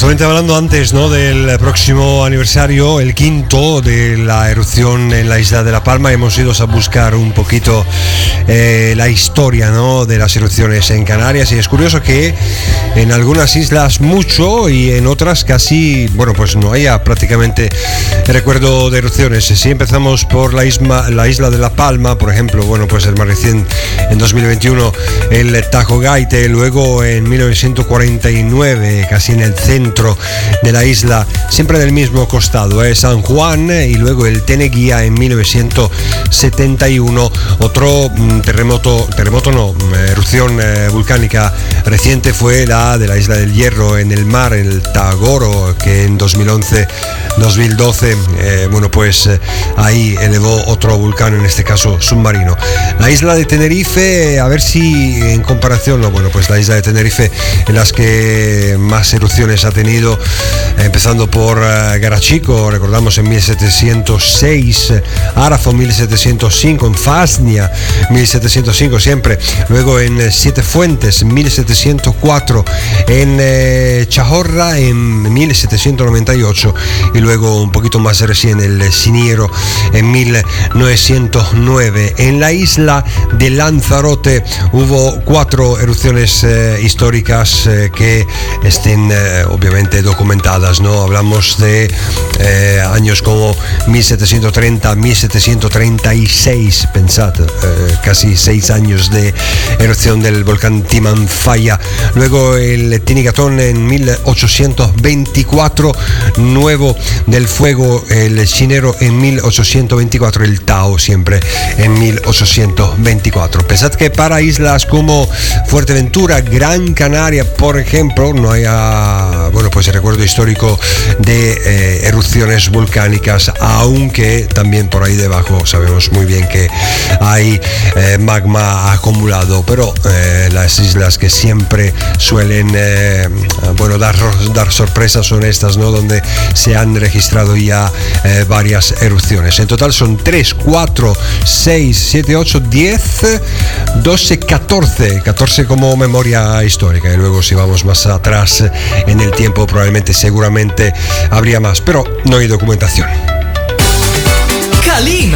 Justamente hablando antes, ¿no?, del próximo aniversario, el quinto de la erupción en la isla de La Palma, hemos ido a buscar un poquito la historia, ¿no?, de las erupciones en Canarias, y es curioso que en algunas islas mucho y en otras casi, bueno, pues no haya prácticamente recuerdo de erupciones. Si empezamos por la isla de La Palma, por ejemplo, bueno, pues el más reciente en 2021 el Tajo Gaite, luego en 1949 casi en el centro de la isla, siempre del mismo costado, San Juan, y luego el Teneguía en 1971. Otro erupción volcánica reciente fue la de la isla del Hierro en el mar, el Tagoro, que en 2012 bueno, pues ahí elevó otro volcán, en este caso submarino. La isla de Tenerife, a ver si en comparación, no, bueno, pues la isla de Tenerife en las que más erupciones ha tenido, empezando por Garachico, recordamos en 1706, Arafo 1705, en Fasnia 1705 siempre, luego en Siete Fuentes 1704, en Chahorra en 1798 y luego un poquito más recién el Siniero en 1909. En la isla de Lanzarote hubo 4 erupciones históricas que estén obviamente documentadas, ¿no? Hablamos de años como 1730, 1736, pensad, casi 6 años de erupción del volcán Timanfaya. Luego el Tinigatón en 1824, Nuevo del Fuego, el Chinero en 1824, el Tao siempre en 1824. Pensad que para islas como Fuerteventura, Gran Canaria, por ejemplo, no haya, bueno, pues el recuerdo histórico de erupciones volcánicas, aunque también por ahí debajo sabemos muy bien que hay magma acumulado, pero las islas que siempre suelen bueno, dar sorpresas son estas, ¿no?, donde se han registrado ya varias erupciones. En total son 3, 4, 6, 7, 8, 10, 12, 14 como memoria histórica, y luego si vamos más atrás en el tiempo seguramente habría más, pero no hay documentación. Kalin